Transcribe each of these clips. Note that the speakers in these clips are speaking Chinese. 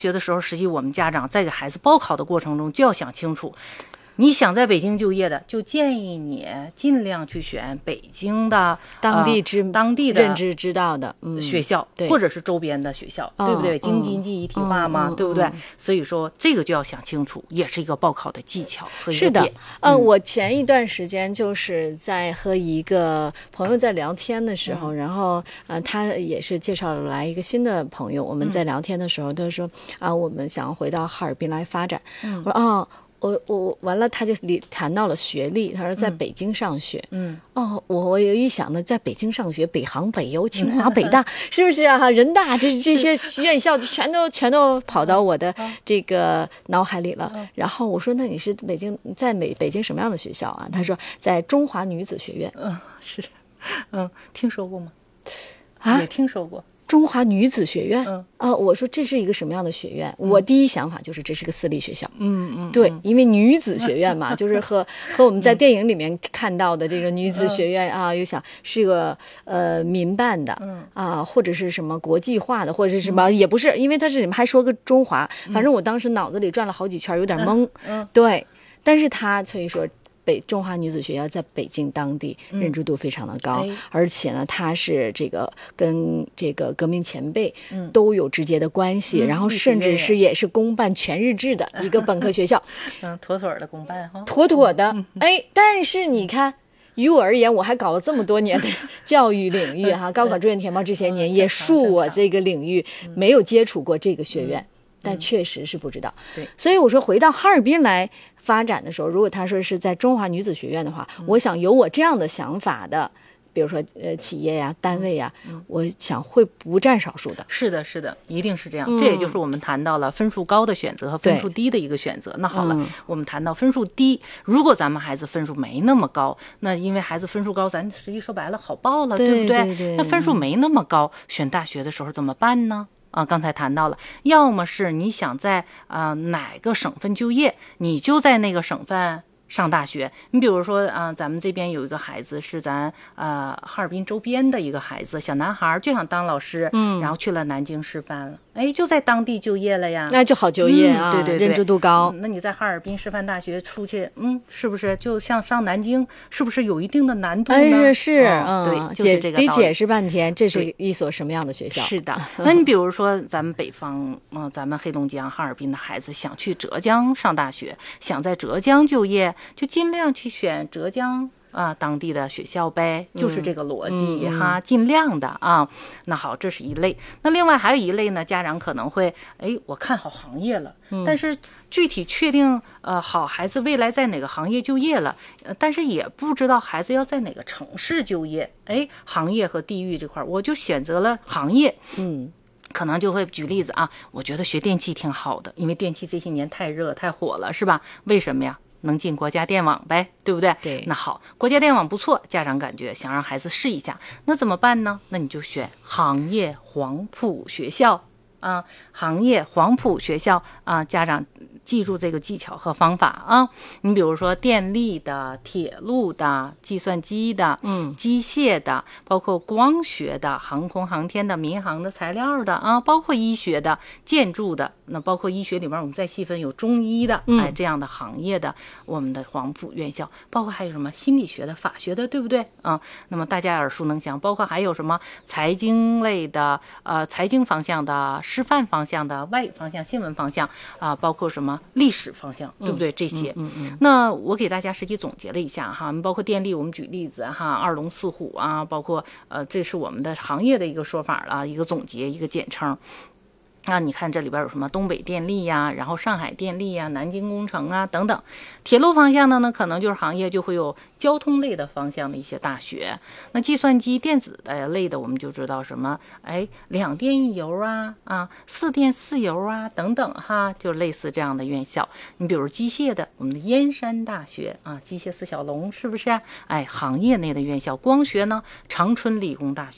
学的时候，实际我们家长在给孩子报考的过程中就要想清楚，你想在北京就业的，就建议你尽量去选北京的当地的认知知道的学校，或者是周边的学校，对不对？京津冀一体化嘛，对不对？所以说这个就要想清楚，也是一个报考的技巧和一个点。 是的，我前一段时间就是在和一个朋友在聊天的时候，然后他也是介绍来一个新的朋友，我们在聊天的时候，他说我们想回到哈尔滨来发展。我说我完了，他就谈到了学历，他说在北京上学。我有一想呢，在北京上学，北航、北邮、清华、北大，是不是啊？人大这些院校全都跑到我的这个脑海里了。然后我说，那你是在北京什么样的学校啊？他说在中华女子学院。 是，听说过吗？也听说过。 中华女子学院，我说这是一个什么样的学院？我第一想法就是这是个私立学校。对，因为女子学院嘛，就是和我们在电影里面看到的这个女子学院又想是个民办的或者是什么国际化的，或者是什么也不是，因为它是你们还说个中华，反正我当时脑子里转了好几圈，有点懵。对，但是他所以说。中华女子学校在北京当地认知度非常的高，而且呢，它是这个跟这个革命前辈都有直接的关系，然后甚至是也是公办全日制的一个本科学校， 妥妥的公办哈， 妥妥的。但是你看。于我而言，我还搞了这么多年的教育领域高考志愿填报这些年也恕我这个领域没有接触过这个学院。但确实是不知道， 对， 所以我说回到哈尔滨来发展的时候，如果他说是在中华女子学院的话，我想有我这样的想法的，比如说企业呀、单位呀，我想会不占少数的。 是的，是的，一定是这样。这也就是我们谈到了分数高的选择和分数低的一个选择。那好了，我们谈到分数低，如果咱们孩子分数没那么高，那因为孩子分数高，咱实际说白了好报了，对不对？ 对。 那分数没那么高，选大学的时候怎么办呢？刚才谈到了，要么是你想在哪个省份就业，你就在那个省份上大学。你比如说咱们这边有一个孩子是咱哈尔滨周边的一个孩子，小男孩就想当老师，然后去了南京师范了，就在当地就业了呀， 那就好就业对， 认知度高。 那你在哈尔滨师范大学出去，是不是就像上南京，是不是有一定的难度呢？ 是， 对，就是这个道理。 得解释半天，这是一所什么样的学校？ 是的，那你比如说咱们北方，咱们黑龙江哈尔滨的孩子想去浙江上大学，想在浙江就业，就尽量去选浙江当地的学校呗，就是这个逻辑尽量的那好，这是一类。那另外还有一类呢，家长可能会我看好行业了，但是具体确定好孩子未来在哪个行业就业了，但是也不知道孩子要在哪个城市就业，行业和地域这块我就选择了行业。可能就会举例子我觉得学电气挺好的，因为电气这些年太热太火了，是吧？为什么呀？能进国家电网呗，对不对？ 对。 那好，国家电网不错，家长感觉想让孩子试一下，那怎么办呢？那你就选行业黄埔学校行业黄埔学校家长记住这个技巧和方法你比如说电力的、铁路的、计算机的、机械的，包括光学的、航空航天的、民航的、材料的包括医学的、建筑的，那包括医学里面我们再细分有中医的这样的行业的，我们的黄埔院校，包括还有什么心理学的、法学的，对不对那么大家耳熟能详，包括还有什么财经类的财经方向的、师范方向的、外语方向、新闻方向包括什么历史方向，对不对？这些那我给大家实际总结了一下包括电力我们举例子二龙四虎包括这是我们的行业的一个说法了，一个总结，一个简称。你看这里边有什么东北电力呀，然后上海电力呀、南京工程等等。铁路方向的呢，可能就是行业就会有交通类的方向的一些大学。那计算机电子的类的，我们就知道什么两电一油四电四油等等就类似这样的院校。你比如机械的，我们的燕山大学机械四小龙是不是行业内的院校。光学呢，长春理工大学。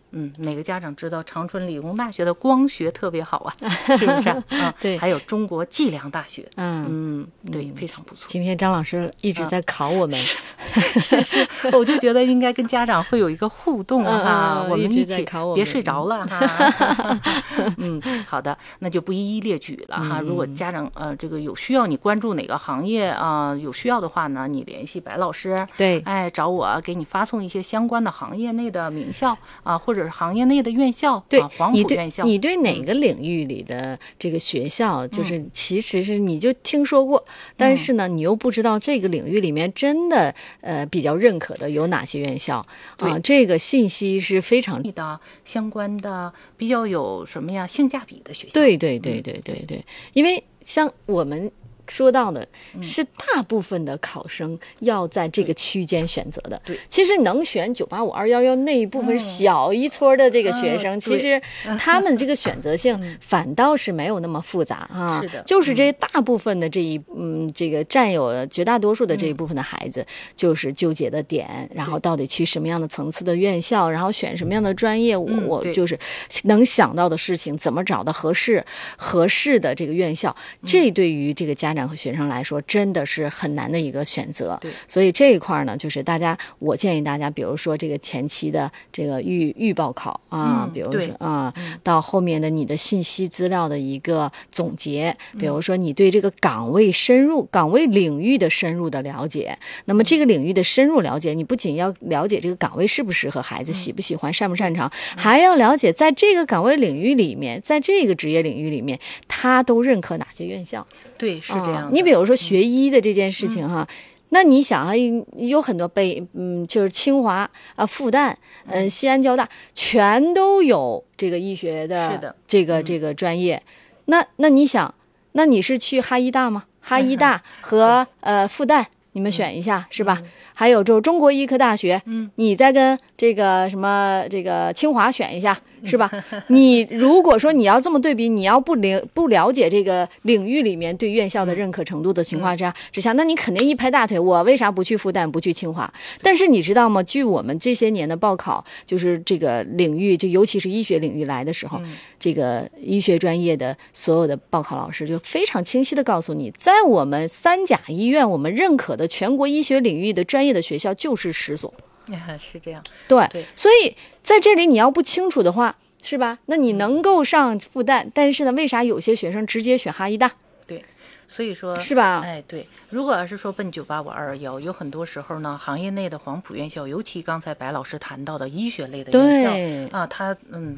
哪个家长知道长春理工大学的光学特别好啊？是不是？ 对， 还有中国计量大学，对，非常不错。 今天张老师一直在考我们， 我就觉得应该跟家长会有一个互动哈，我们一起别睡着了哈。好的，那就不一一列举了哈。如果家长这个有需要你关注哪个行业有需要的话呢，你联系白老师， 对， 找我给你发送一些相关的行业内的名校或者是行业内的院校， 对， 黄埔院校， 你对哪个领域里的这个学校，就是其实是你就听说过，但是呢，你又不知道这个领域里面真的比较认可的有哪些院校这个信息是非常的相关的比较有什么呀性价比的学校。 对，因为像我们说到的是大部分的考生要在这个区间选择的。 对， 其实能选985、211那一部分小一撮的这个学生，其实他们这个选择性反倒是没有那么复杂啊。 是的， 就是这大部分的这个占有绝大多数的这一部分的孩子，就是纠结的点，然后到底去什么样的层次的院校，然后选什么样的专业，我就是能想到的事情，怎么找到合适的这个院校，这对于这个家长和学生来说真的是很难的一个选择。所以这一块呢，就是我建议大家，比如说这个前期的这个预报考比如说到后面的你的信息资料的一个总结，比如说你对这个岗位领域的深入的了解。那么这个领域的深入了解，你不仅要了解这个岗位适不适合孩子，喜不喜欢，擅不擅长，还要了解在这个岗位领域里面，在这个职业领域里面，他都认可哪些院校。 对，是这样的。 你比如说学医的这件事情哈，那你想有很多就是清华复旦西安交大全都有这个医学的这个专业。那你想，那你是去哈医大吗？哈医大和复旦你们选一下是吧？还有就中国医科大学，你再跟这个什么这个清华选一下。是吧？你如果说你要这么对比，你要不了解这个领域里面对院校的认可程度的情况之下，那你肯定一拍大腿，我为啥不去复旦，不去清华？但是你知道吗？据我们这些年的报考，就是这个领域，就尤其是医学领域来的时候，这个医学专业的所有的报考老师就非常清晰的告诉你，在我们3甲医院，我们认可的全国医学领域的专业的学校就是10所。 是这样， 对，所以在这里你要不清楚的话，是吧？那你能够上复旦，但是呢，为啥有些学生直接选哈医大？ 对，所以说是吧？ 对，如果要是说奔985、211，有很多时候呢，行业内的黄埔院校，尤其刚才白老师谈到的医学类的院校它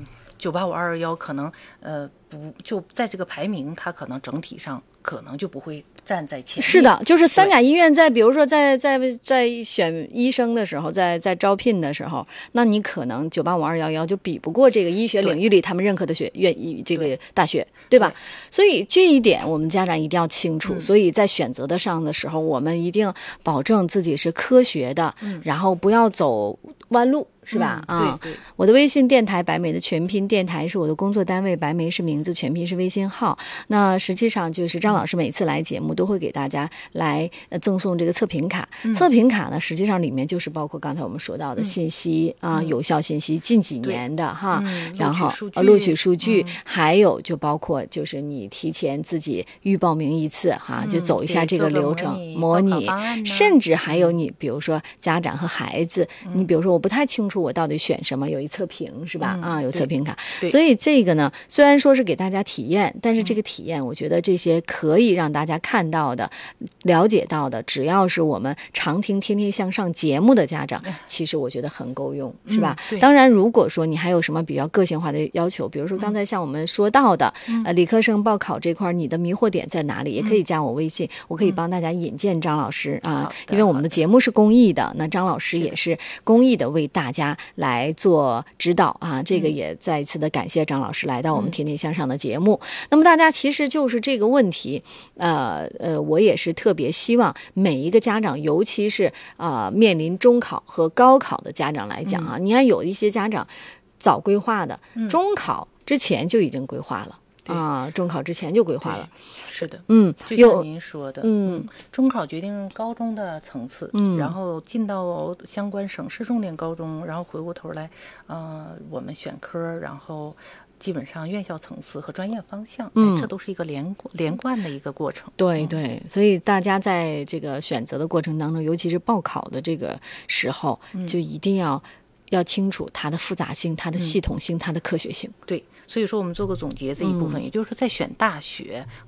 985、211可能不就在这个排名，它可能整体上可能就不会站在前面。 是的，就是3甲医院比如说在选医生的时候，在招聘的时候，那你可能985、211就比不过这个医学领域里他们认可的这个大学，对吧？所以这一点我们家长一定要清楚。所以在选择上的时候，我们一定保证自己是科学的，然后不要走弯路。是吧？ 对， 我的微信电台白梅的全拼，电台是我的工作单位，白梅是名字，全拼是微信号。那实际上就是张老师每次来节目都会给大家来赠送这个测评卡。测评卡呢，实际上里面就是包括刚才我们说到的信息有效信息，近几年的然后录取数据，还有就包括就是你提前自己预报名一次就走一下这个流程模拟，甚至还有你比如说家长和孩子，你比如说我不太清楚我到底选什么，有一测评是吧？有测评卡。所以这个呢，虽然说是给大家体验，但是这个体验我觉得这些可以让大家看到的了解到的，只要是我们常听天天向上节目的家长，其实我觉得很够用，是吧？当然如果说你还有什么比较个性化的要求，比如说刚才像我们说到的理科生报考这块你的迷惑点在哪里，也可以加我微信，我可以帮大家引荐张老师因为我们的节目是公益的，那张老师也是公益的为大家来做指导这个也再一次的感谢张老师来到我们天天向上的节目。那么大家其实就是这个问题我也是特别希望每一个家长，尤其是面临中考和高考的家长来讲你看有一些家长早规划的中考之前就已经规划了啊，中考之前就规划了。 是的，就有像您说的，中考决定高中的层次，然后进到相关省市重点高中，然后回过头来，我们选科，然后基本上院校层次和专业方向，这都是一个连贯的一个过程。 对对，所以大家在这个选择的过程当中，尤其是报考的这个时候，就一定要清楚它的复杂性、它的系统性、它的科学性。 对，所以说我们做个总结这一部分，也就是说在选大学